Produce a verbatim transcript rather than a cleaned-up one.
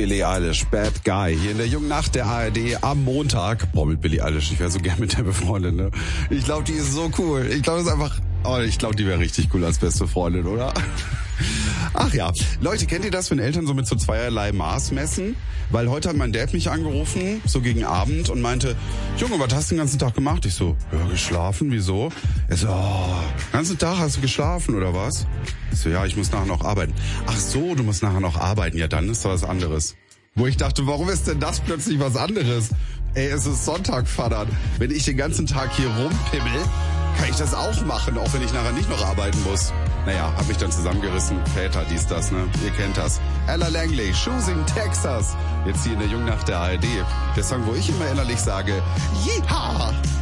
Billie Eilish, Bad Guy. Hier in der jungen Nacht der A R D am Montag. Boah, mit Billie Eilish, ich wäre so gern mit der befreundet, ne? Ich glaube, die ist so cool. Ich glaube, es ist einfach... Oh, ich glaube, die wäre richtig cool als beste Freundin, oder? Ach ja. Leute, kennt ihr das, wenn Eltern so mit so zweierlei Maß messen? Weil heute hat mein Dad mich angerufen, so gegen Abend, und meinte, Junge, was hast du den ganzen Tag gemacht? Ich so, ja, geschlafen, wieso? Er so, oh, den ganzen Tag hast du geschlafen, oder was? Ich so, ja, ich muss nachher noch arbeiten. Ach so, du musst nachher noch arbeiten. Ja, dann ist doch was anderes. Wo ich dachte, warum ist denn das plötzlich was anderes? Ey, es ist Sonntag, Vater. Wenn ich den ganzen Tag hier rumpimmel, kann ich das auch machen, auch wenn ich nachher nicht noch arbeiten muss. Naja, hab mich dann zusammengerissen. Väter, dies, das, ne? Ihr kennt das. Ella Langley, Choosing Texas. Jetzt hier in der Jungnacht der A R D. Der Song, wo ich immer innerlich sage, Yeehaw!